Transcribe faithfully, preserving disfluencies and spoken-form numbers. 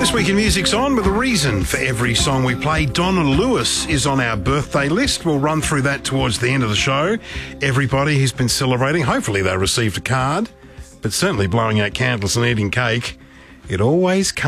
This Week in Music's on with a reason for every song we play. Donna Lewis is on our birthday list. We'll run through that towards the end of the show. Everybody who's been celebrating, hopefully they received a card, but certainly blowing out candles and eating cake. It always comes